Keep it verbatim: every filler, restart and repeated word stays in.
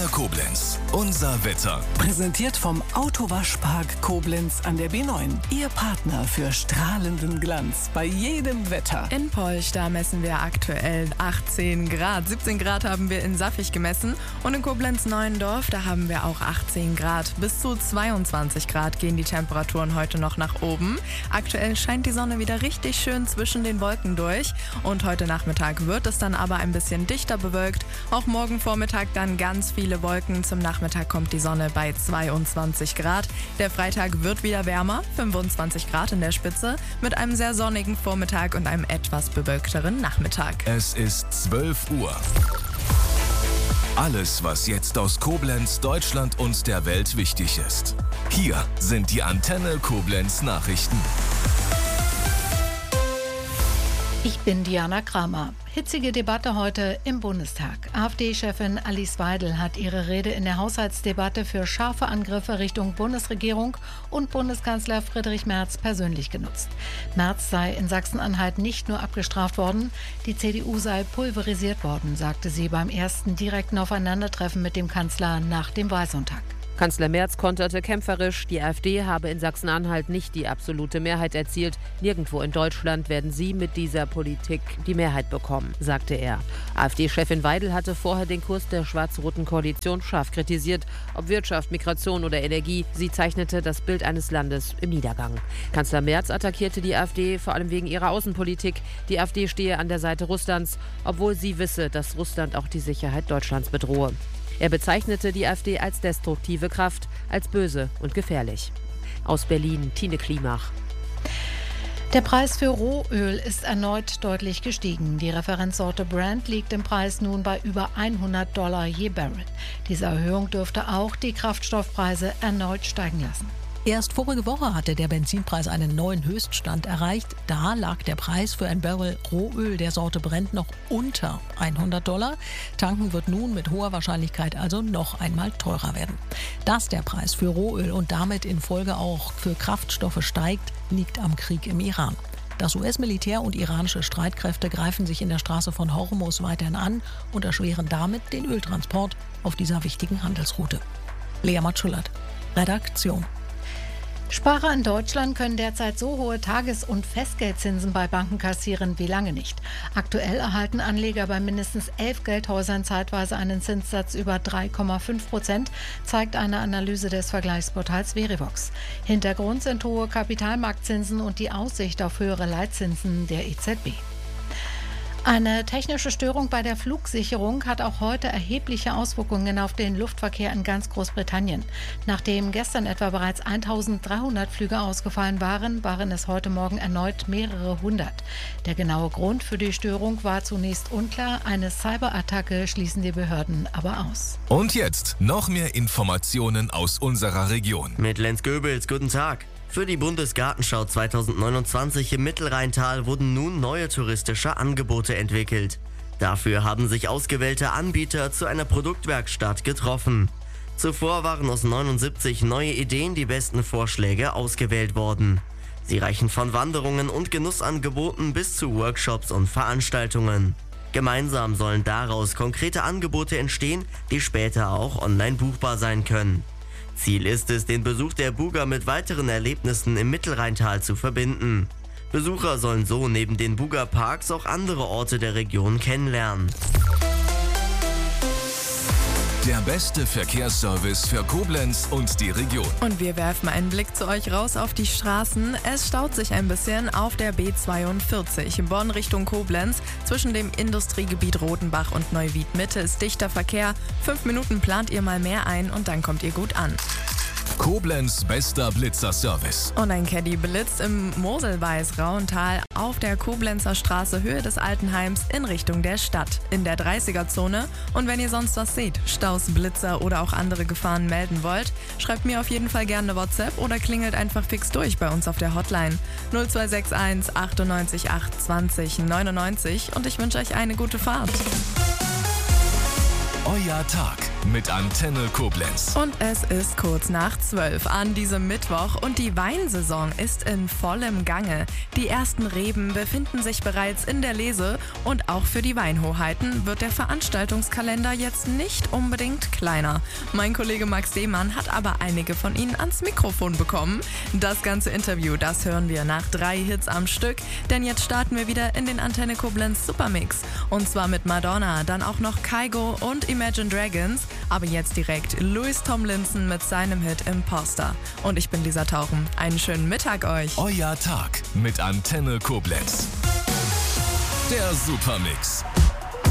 Antenne Koblenz. Unser Wetter. Präsentiert vom Autowaschpark Koblenz an der B neun. Ihr Partner für strahlenden Glanz bei jedem Wetter. In Polch, da messen wir aktuell achtzehn Grad. siebzehn Grad haben wir in Saffig gemessen. Und in Koblenz-Neuendorf, da haben wir auch achtzehn Grad. Bis zu zweiundzwanzig Grad gehen die Temperaturen heute noch nach oben. Aktuell scheint die Sonne wieder richtig schön zwischen den Wolken durch. Und heute Nachmittag wird es dann aber ein bisschen dichter bewölkt. Auch morgen Vormittag dann ganz viele Wolken. Zum Nachmittag kommt die Sonne bei zweiundzwanzig Grad. Der Freitag wird wieder wärmer, fünfundzwanzig Grad in der Spitze, mit einem sehr sonnigen Vormittag und einem etwas bewölkteren Nachmittag. Es ist zwölf Uhr. Alles, was jetzt aus Koblenz, Deutschland und der Welt wichtig ist. Hier sind die Antenne Koblenz Nachrichten. Ich bin Diana Kramer. Hitzige Debatte heute im Bundestag. AfD-Chefin Alice Weidel hat ihre Rede in der Haushaltsdebatte für scharfe Angriffe Richtung Bundesregierung und Bundeskanzler Friedrich Merz persönlich genutzt. Merz sei in Sachsen-Anhalt nicht nur abgestraft worden, die C D U sei pulverisiert worden, sagte sie beim ersten direkten Aufeinandertreffen mit dem Kanzler nach dem Wahlsonntag. Kanzler Merz konterte kämpferisch, die AfD habe in Sachsen-Anhalt nicht die absolute Mehrheit erzielt. Nirgendwo in Deutschland werden sie mit dieser Politik die Mehrheit bekommen, sagte er. AfD-Chefin Weidel hatte vorher den Kurs der schwarz-roten Koalition scharf kritisiert. Ob Wirtschaft, Migration oder Energie, sie zeichnete das Bild eines Landes im Niedergang. Kanzler Merz attackierte die AfD vor allem wegen ihrer Außenpolitik. Die AfD stehe an der Seite Russlands, obwohl sie wisse, dass Russland auch die Sicherheit Deutschlands bedrohe. Er bezeichnete die AfD als destruktive Kraft, als böse und gefährlich. Aus Berlin, Tine Klimach. Der Preis für Rohöl ist erneut deutlich gestiegen. Die Referenzsorte Brent liegt im Preis nun bei über hundert Dollar je Barrel. Diese Erhöhung dürfte auch die Kraftstoffpreise erneut steigen lassen. Erst vorige Woche hatte der Benzinpreis einen neuen Höchststand erreicht. Da lag der Preis für ein Barrel Rohöl der Sorte Brent noch unter hundert Dollar. Tanken wird nun mit hoher Wahrscheinlichkeit also noch einmal teurer werden. Dass der Preis für Rohöl und damit in Folge auch für Kraftstoffe steigt, liegt am Krieg im Iran. Das U S-Militär und iranische Streitkräfte greifen sich in der Straße von Hormuz weiterhin an und erschweren damit den Öltransport auf dieser wichtigen Handelsroute. Lea Matschullert, Redaktion. Sparer in Deutschland können derzeit so hohe Tages- und Festgeldzinsen bei Banken kassieren wie lange nicht. Aktuell erhalten Anleger bei mindestens elf Geldhäusern zeitweise einen Zinssatz über drei Komma fünf Prozent, zeigt eine Analyse des Vergleichsportals Verivox. Hintergrund sind hohe Kapitalmarktzinsen und die Aussicht auf höhere Leitzinsen der E Z B. Eine technische Störung bei der Flugsicherung hat auch heute erhebliche Auswirkungen auf den Luftverkehr in ganz Großbritannien. Nachdem gestern etwa bereits eintausenddreihundert Flüge ausgefallen waren, waren es heute Morgen erneut mehrere hundert. Der genaue Grund für die Störung war zunächst unklar. Eine Cyberattacke schließen die Behörden aber aus. Und jetzt noch mehr Informationen aus unserer Region. Mit Lenz Goebels, guten Tag. Für die Bundesgartenschau zweitausendneunundzwanzig im Mittelrheintal wurden nun neue touristische Angebote entwickelt. Dafür haben sich ausgewählte Anbieter zu einer Produktwerkstatt getroffen. Zuvor waren aus neunundsiebzig neue Ideen die besten Vorschläge ausgewählt worden. Sie reichen von Wanderungen und Genussangeboten bis zu Workshops und Veranstaltungen. Gemeinsam sollen daraus konkrete Angebote entstehen, die später auch online buchbar sein können. Ziel ist es, den Besuch der Buga mit weiteren Erlebnissen im Mittelrheintal zu verbinden. Besucher sollen so neben den Buga-Parks auch andere Orte der Region kennenlernen. Der beste Verkehrsservice für Koblenz und die Region. Und wir werfen einen Blick zu euch raus auf die Straßen. Es staut sich ein bisschen auf der B zweiundvierzig. Bonn Richtung Koblenz. Zwischen dem Industriegebiet Rotenbach und Neuwied Mitte ist dichter Verkehr. Fünf Minuten plant ihr mal mehr ein und dann kommt ihr gut an. Koblenz bester Blitzerservice. Und ein Caddy blitzt im Moselweiß-Rauental auf der Koblenzer Straße Höhe des Altenheims in Richtung der Stadt, in der dreißiger-Zone. Und wenn ihr sonst was seht, Staus, Blitzer oder auch andere Gefahren melden wollt, schreibt mir auf jeden Fall gerne eine WhatsApp oder klingelt einfach fix durch bei uns auf der Hotline null zwei sechs eins achtundneunzig acht zwanzig neunundneunzig und ich wünsche euch eine gute Fahrt. Euer Tag. mit Antenne Koblenz. Und es ist kurz nach zwölf an diesem Mittwoch und die Weinsaison ist in vollem Gange. Die ersten Reben befinden sich bereits in der Lese und auch für die Weinhoheiten wird der Veranstaltungskalender jetzt nicht unbedingt kleiner. Mein Kollege Max Demann hat aber einige von ihnen ans Mikrofon bekommen. Das ganze Interview, das hören wir nach drei Hits am Stück, denn jetzt starten wir wieder in den Antenne Koblenz Supermix. Und zwar mit Madonna, dann auch noch Kygo und Imagine Dragons, aber jetzt direkt Louis Tomlinson mit seinem Hit Imposter. Und ich bin Lisa Tauchen. Einen schönen Mittag euch. Euer Tag mit Antenne Koblenz. Der Supermix.